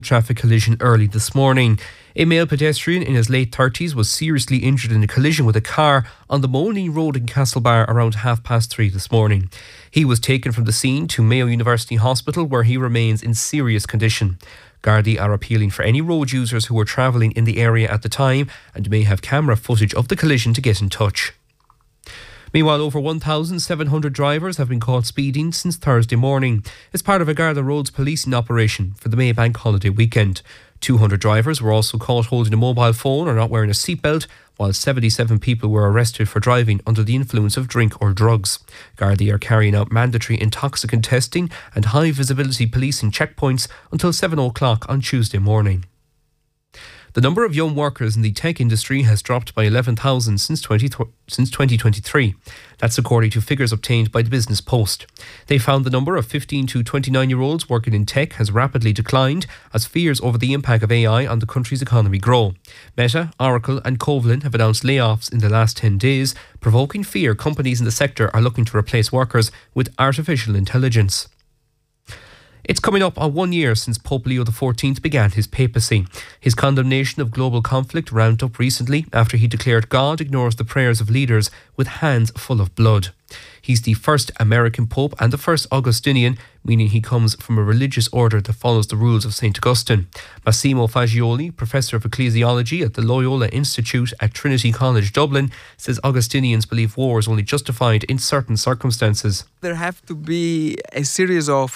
traffic collision early this morning. A male pedestrian in his late 30s was seriously injured in a collision with a car on the Molney Road in Castlebar around 3:30 this morning. He was taken from the scene to Mayo University Hospital, where he remains in serious condition. Gardaí are appealing for any road users who were travelling in the area at the time and may have camera footage of the collision to get in touch. Meanwhile, over 1,700 drivers have been caught speeding since Thursday morning as part of a Garda Roads policing operation for the May Bank holiday weekend. 200 drivers were also caught holding a mobile phone or not wearing a seatbelt, while 77 people were arrested for driving under the influence of drink or drugs. Gardaí are carrying out mandatory intoxicant testing and high visibility policing checkpoints until 7 o'clock on Tuesday morning. The number of young workers in the tech industry has dropped by 11,000 since 2023. That's according to figures obtained by the Business Post. They found the number of 15 to 29-year-olds working in tech has rapidly declined as fears over the impact of AI on the country's economy grow. Meta, Oracle and Covalent have announced layoffs in the last 10 days, provoking fear companies in the sector are looking to replace workers with artificial intelligence. It's coming up on 1 year since Pope Leo XIV began his papacy. His condemnation of global conflict ramped up recently after he declared God ignores the prayers of leaders with hands full of blood. He's the first American Pope and the first Augustinian, meaning he comes from a religious order that follows the rules of St. Augustine. Massimo Fagioli, Professor of Ecclesiology at the Loyola Institute at Trinity College, Dublin, says Augustinians believe war is only justified in certain circumstances. There have to be a series of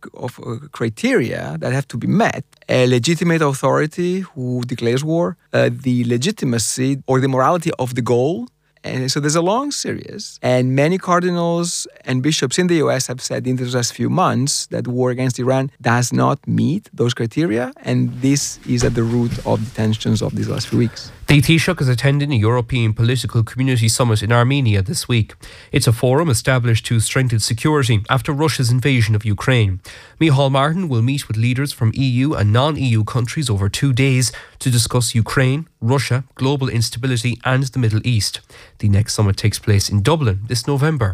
criteria that have to be met. A legitimate authority who declares war, the legitimacy or the morality of the goal. And so there's a long series, and many cardinals and bishops in the US have said in the last few months that war against Iran does not meet those criteria, and this is at the root of the tensions of these last few weeks. The Taoiseach is attending a European Political Community Summit in Armenia this week. It's a forum established to strengthen security after Russia's invasion of Ukraine. Micheál Martin will meet with leaders from EU and non-EU countries over 2 days to discuss Ukraine, Russia, global instability and the Middle East. The next summit takes place in Dublin this November.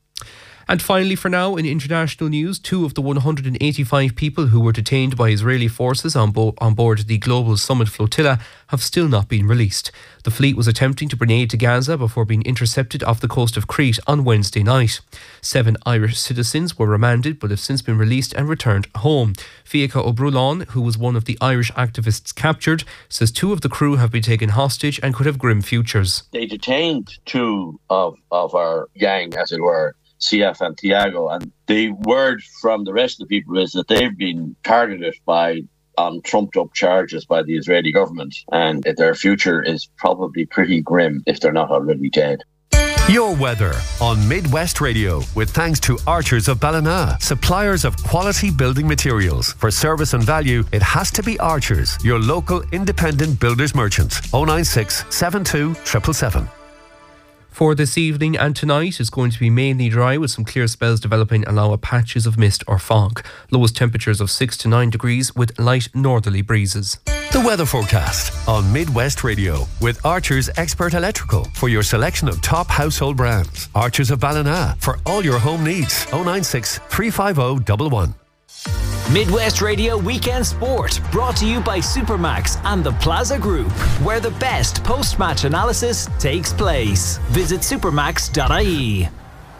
And finally, for now, in international news, 2 of the 185 people who were detained by Israeli forces on board the Global Summit flotilla have still not been released. The fleet was attempting to bring aid to Gaza before being intercepted off the coast of Crete on Wednesday night. 7 Irish citizens were remanded but have since been released and returned home. Fiacha O'Brulán, who was one of the Irish activists captured, says 2 of the crew have been taken hostage and could have grim futures. They detained 2 of our gang, as it were, CF and Tiago, and the word from the rest of the people is that they've been targeted by trumped up charges by the Israeli government, and their future is probably pretty grim if they're not already dead. Your weather on Midwest Radio, with thanks to Archers of Ballina, suppliers of quality building materials. For service and value, it has to be Archers, your local independent builders merchant. 096 72 777. For this evening and tonight, it's going to be mainly dry with some clear spells developing along with patches of mist or fog. Lowest temperatures of 6 to 9 degrees with light northerly breezes. The weather forecast on Midwest Radio with Archers Expert Electrical for your selection of top household brands. Archers of Ballina for all your home needs. 096 350 111. Midwest Radio Weekend Sport, brought to you by Supermax and the Plaza Group, where the best post-match analysis takes place. Visit supermax.ie.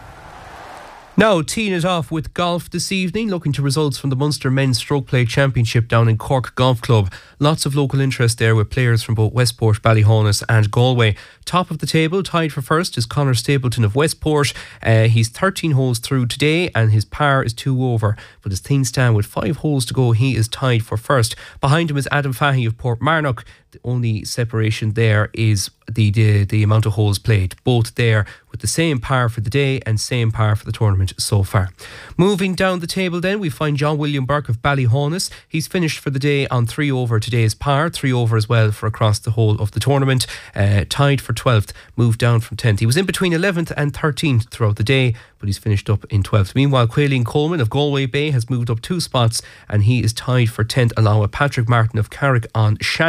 Now, teeing it off with golf this evening, looking to results from the Munster Men's Stroke Play Championship down in Cork Golf Club. Lots of local interest there with players from both Westport, Ballyhonus and Galway. Top of the table, tied for first, is Conor Stapleton of Westport. He's 13 holes through today and his par is 2 over. But as things stand with 5 holes to go, he is tied for first. Behind him is Adam Fahey of Portmarnock. The only separation there is the amount of holes played. Both there with the same par for the day and same par for the tournament so far. Moving down the table then, we find John William Burke of Ballyhonus. He's finished for the day on 3 over today's par, 3 over as well for across the whole of the tournament. Tied for 12th, moved down from 10th. He was in between 11th and 13th throughout the day, but he's finished up in 12th. Meanwhile, Quaileen Coleman of Galway Bay has moved up 2 spots and he is tied for 10th along with Patrick Martin of Carrick on Shannon.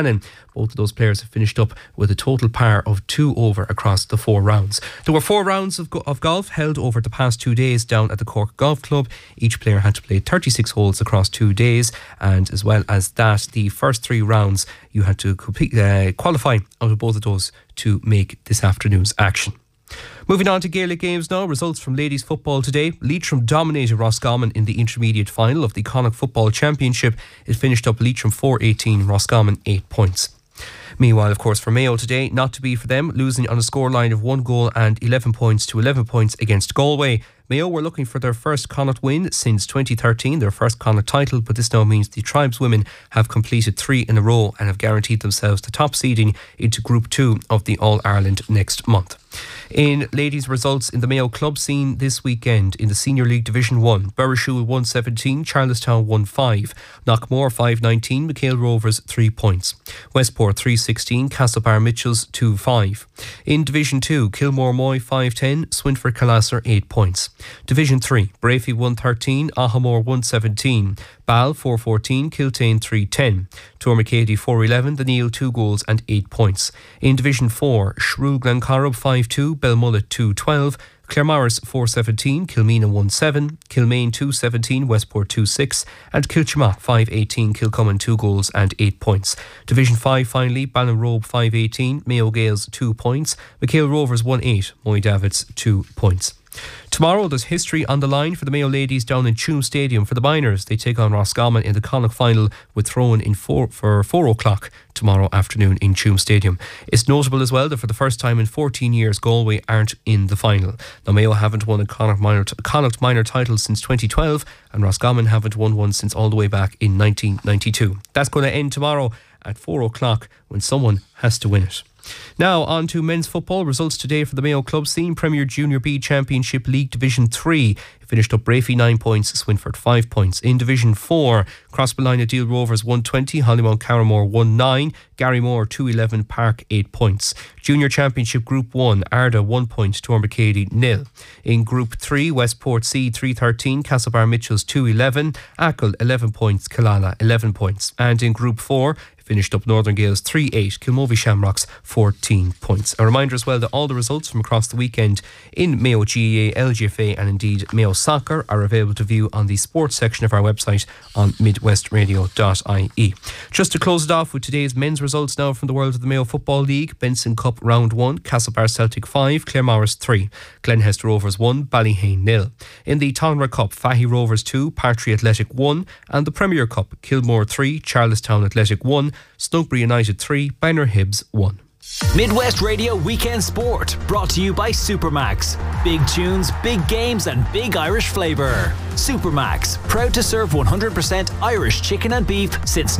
Both of those players have finished up with a total par of 2 over across the 4 rounds. There were 4 rounds of golf held over the past 2 days down at the Cork Golf Club. Each player had to play 36 holes across 2 days, and as well as that, the first 3 rounds you had to qualify out of both of those to make this afternoon's action. Moving on to Gaelic games now. Results from ladies football today. Leitrim dominated Roscommon in the intermediate final of the Connacht Football Championship. It finished up Leitrim 4-18, Roscommon 8 points. Meanwhile, of course, for Mayo today, not to be for them, losing on a scoreline of 1 goal and 11 points to 11 points against Galway. Mayo were looking for their first Connacht win since 2013, their first Connacht title, but this now means the tribeswomen have completed 3 in a row and have guaranteed themselves the top seeding into Group 2 of the All-Ireland next month. In ladies' results in the Mayo club scene this weekend, in the Senior League Division 1, Burrishoole 1-17, Charlestown 1-5, Knockmore 5-19, McHale Rovers 3 points, Westport 3-16, Castlebar Mitchells 2-5. In Division 2, Kilmore Moy 5-10, Swinford Calasser 8 points. Division 3, Brafey 1-13, Ahamore 1-17, Ball 4-14, Kiltane 3-10, Tourmakeady 4-11, The Neil 2 goals and 8 points. In Division 4, Shrew Glencorrib 5-2, Belmullet 2-12, Claremorris 4-17, Kilmena 1-7, Kilmaine 2-17, Westport 2-6 and Kilchama 5-18, Kilcummin 2 goals and 8 points. Division 5 finally, Ballinrobe 5-18, Mayo Gales 2 points, McHale Rovers 1-8, Moy Davids 2 points. Tomorrow there's history on the line for the Mayo ladies down in Tuam Stadium for the Miners. They take on Roscommon in the Connacht final with throw-in for 4 o'clock tomorrow afternoon in Tuam Stadium. It's notable as well that for the first time in 14 years Galway aren't in the final. Now Mayo haven't won a Connacht minor title since 2012 and Roscommon haven't won one since all the way back in 1992. That's going to end tomorrow at 4 o'clock when someone has to win it. Now on to men's football. Results today for the Mayo club scene. Premier Junior B Championship League Division 3. It finished up Brafey 9 points, Swinford 5 points. In Division 4, Crossbelina Deal Rovers 120, Hollymount Carramore 1-9, Garrymore 2-11, Park 8 points. Junior Championship Group 1, Arda 1 point, Tourmakeady 0. In Group 3, Westport C 3-13, Castlebar Mitchells 2-11, Achill 11 points, Killala 11 points. And in Group 4, finished up Northern Gales 3-8, Kilmovie Shamrocks 14 points. A reminder as well that all the results from across the weekend in Mayo GAA, LGFA and indeed Mayo Soccer are available to view on the sports section of our website on midwestradio.ie. Just to close it off with today's men's results now from the world of the Mayo Football League. Benson Cup Round 1, Castlebar Celtic 5, Claremorris 3, Glenhester Rovers 1, Ballyhane 0. In the Tonra Cup, Fahy Rovers 2, Partry Athletic 1 and the Premier Cup, Kilmore 3, Charlestown Athletic 1, Snugbury United 3, Banner Hibs 1. Midwest Radio Weekend Sport, brought to you by Supermax. Big tunes, big games and big Irish flavour. Supermax, proud to serve 100% Irish chicken and beef since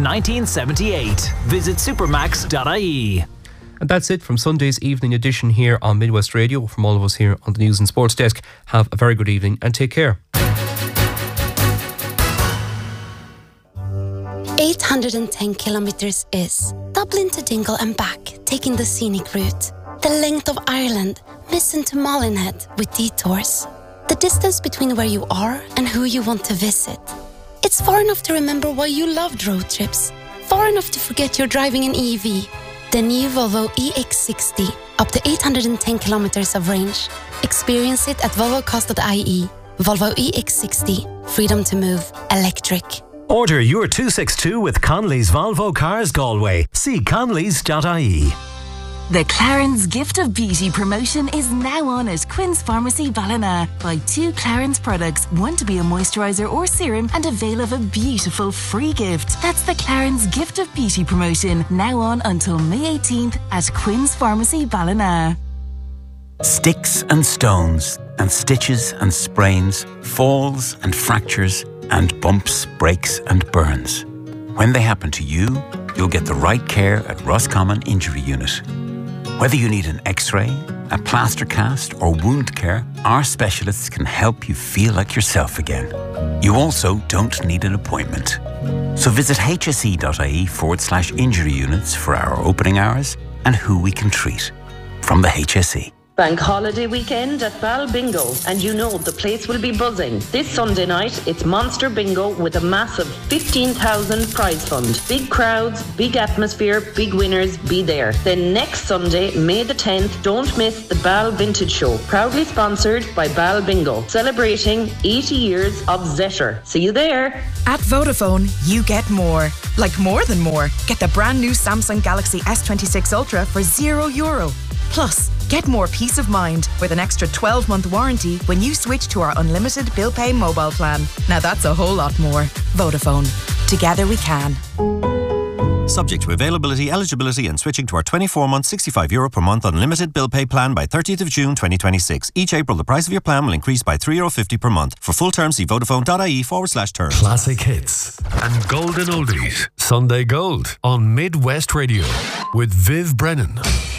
1978. Visit supermax.ie. And that's it from Sunday's evening edition here on Midwest Radio. From all of us here on the News and Sports Desk, have a very good evening and take care. 810 kilometres is Dublin to Dingle and back, taking the scenic route. The length of Ireland, Missen to Molinhead with detours. The distance between where you are and who you want to visit. It's far enough to remember why you loved road trips. Far enough to forget you're driving an EV. The new Volvo EX60, up to 810 kilometres of range. Experience it at volvocost.ie. Volvo EX60, freedom to move, electric. Order your 262 with Conley's Volvo Cars Galway. See conleys.ie. The Clarence Gift of Beauty promotion is now on at Quinn's Pharmacy Ballina. Buy 2 Clarence products, one to be a moisturiser or serum and avail of a beautiful free gift. That's the Clarence Gift of Beauty promotion, now on until May 18th at Quinn's Pharmacy Ballina. Sticks and stones and stitches and sprains, falls and fractures and bumps, breaks and burns. When they happen to you, you'll get the right care at Roscommon Injury Unit. Whether you need an X-ray, a plaster cast or wound care, our specialists can help you feel like yourself again. You also don't need an appointment. So visit hse.ie/injury units for our opening hours and who we can treat. From the HSE. Bank holiday weekend at Bal Bingo, and you know the place will be buzzing. This Sunday night, it's Monster Bingo with a massive 15,000 prize fund. Big crowds, big atmosphere, big winners, be there. Then next Sunday, May the 10th, don't miss the Bal Vintage Show, proudly sponsored by Bal Bingo, celebrating 80 years of Zetter. See you there. At Vodafone, you get more. Like more than more. Get the brand new Samsung Galaxy S26 Ultra for €0. Plus, get more peace of mind with an extra 12-month warranty when you switch to our unlimited bill pay mobile plan. Now that's a whole lot more. Vodafone. Together we can. Subject to availability, eligibility and switching to our 24-month €65 per month unlimited bill pay plan by 30th of June 2026. Each April, the price of your plan will increase by €3.50 per month. For full terms, see vodafone.ie/terms. Classic hits and golden oldies. Sunday Gold on Midwest Radio with Viv Brennan.